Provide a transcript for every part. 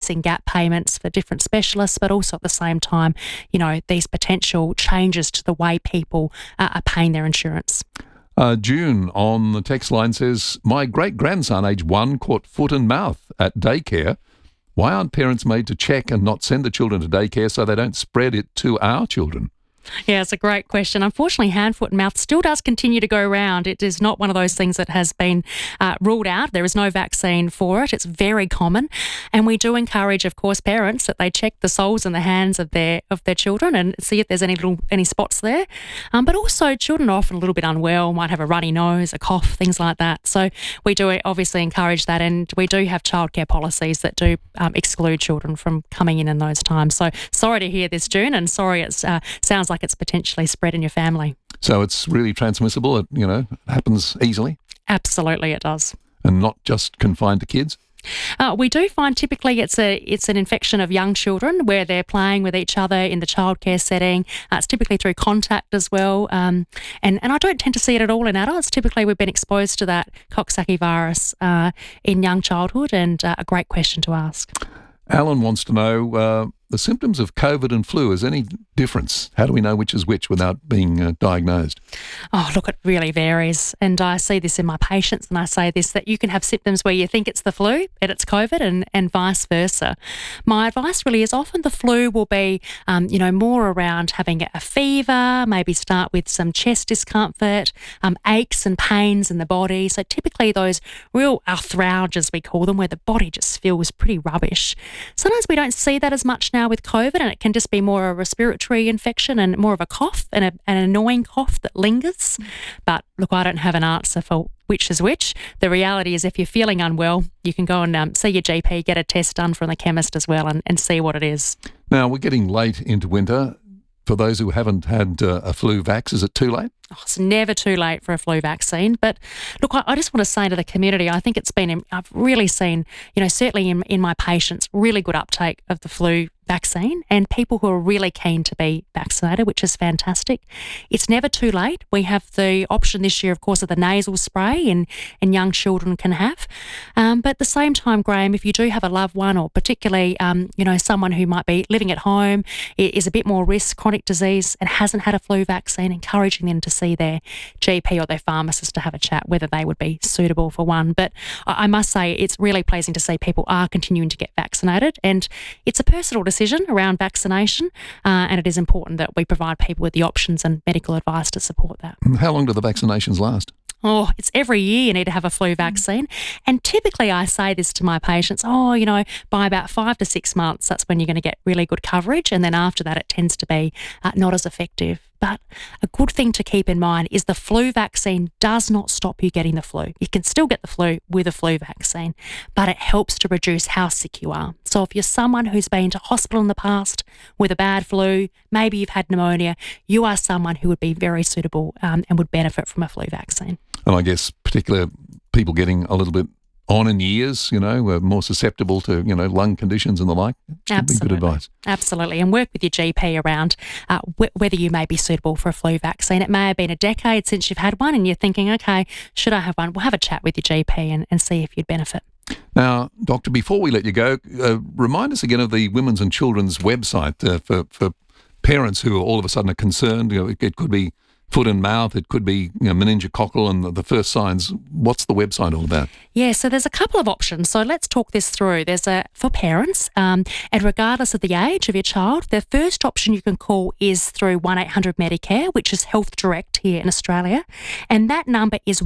missing gap payments for different specialists, but also at the same time, these potential changes to the way people are paying their insurance. June on the text line says, my great-grandson, age 1, caught foot and mouth at daycare. Why aren't parents made to check and not send the children to daycare so they don't spread it to our children? Yeah, it's a great question. Unfortunately, hand, foot and mouth still does continue to go around. It is not one of those things that has been ruled out. There is no vaccine for it. It's very common. And we do encourage, of course, parents that they check the soles and the hands of their children and see if there's any spots there. But also, children are often a little bit unwell, might have a runny nose, a cough, things like that. So we do obviously encourage that. And we do have childcare policies that do exclude children from coming in those times. So sorry to hear this, June, and sorry it sounds like it's potentially spread in your family. So it's really transmissible. It happens easily. Absolutely, it does, and not just confined to kids. We do find typically it's an infection of young children where they're playing with each other in the childcare setting. It's typically through contact as well, and I don't tend to see it at all in adults. Typically, we've been exposed to that Coxsackie virus in young childhood, and a great question to ask. Alan wants to know the symptoms of COVID and flu. Is any difference? How do we know which is which without being diagnosed? Oh, look, it really varies. And I see this in my patients, and I say this, that you can have symptoms where you think it's the flu and it's COVID and vice versa. My advice really is often the flu will be, more around having a fever, maybe start with some chest discomfort, aches and pains in the body. So typically those real arthralgias, we call them, where the body just feels pretty rubbish. Sometimes we don't see that as much now with COVID, and it can just be more a respiratory infection and more of a cough and an annoying cough that lingers. But look, I don't have an answer for which is which. The reality is if you're feeling unwell, you can go and see your GP, get a test done from the chemist as well and see what it is. Now, we're getting late into winter. For those who haven't had a flu vax, is it too late? Oh, it's never too late for a flu vaccine. But look, I just want to say to the community, I think I've really seen, certainly in my patients, really good uptake of the flu vaccine and people who are really keen to be vaccinated, which is fantastic. It's never too late. We have the option this year, of course, of the nasal spray and young children can have. But at the same time, Graham, if you do have a loved one or particularly, someone who might be living at home, is a bit more risk, chronic disease and hasn't had a flu vaccine, encouraging them to see their GP or their pharmacist to have a chat whether they would be suitable for one. But I must say it's really pleasing to see people are continuing to get vaccinated, and it's a personal decision around vaccination, and it is important that we provide people with the options and medical advice to support that. How long do the vaccinations last? Oh, it's every year you need to have a flu vaccine. And typically I say this to my patients, by about 5 to 6 months, that's when you're going to get really good coverage. And then after that, it tends to be not as effective. But a good thing to keep in mind is the flu vaccine does not stop you getting the flu. You can still get the flu with a flu vaccine, but it helps to reduce how sick you are. So if you're someone who's been to hospital in the past with a bad flu, maybe you've had pneumonia, you are someone who would be very suitable and would benefit from a flu vaccine. And I guess particularly people getting a little bit on in years, are more susceptible to, lung conditions and the like. Absolutely. Good advice. Absolutely. And work with your GP around whether you may be suitable for a flu vaccine. It may have been a decade since you've had one and you're thinking, okay, should I have one? Well, have a chat with your GP and see if you'd benefit. Now, Doctor, before we let you go, remind us again of the Women's and Children's website for parents who all of a sudden are concerned. It could be foot and mouth, it could be meningococcal and the first signs. What's the website all about? Yeah, so there's a couple of options. So let's talk this through. There's for parents, and regardless of the age of your child, the first option you can call is through 1-800 Medicare, which is Health Direct here in Australia. And that number is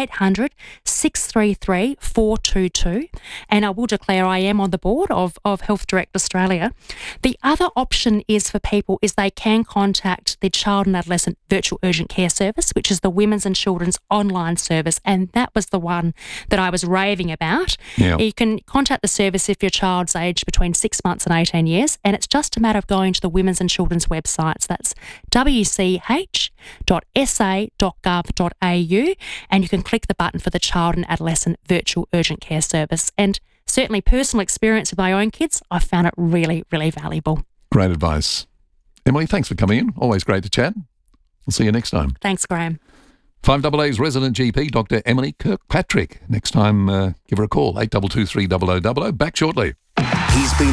1-800-633-422. And I will declare I am on the board of Health Direct Australia. The other option is for people is they can contact the Child and Adolescent Virtual Urgent Care Service, which is the Women's and Children's online service, and that was the one that I was raving about. Yeah. You can contact the service if your child's aged between 6 months and 18 years, and it's just a matter of going to the Women's and Children's websites. That's wch.sa.gov.au, and you can click the button for the Child and Adolescent Virtual Urgent Care Service. And certainly personal experience with my own kids, I found it really, really valuable. Great advice. Emily, thanks for coming in. Always great to chat. We'll see you next time. Thanks, Graham. 5AA's resident GP, Dr. Emily Kirkpatrick. Next time, give her a call, 8223 0000. Back shortly. He's been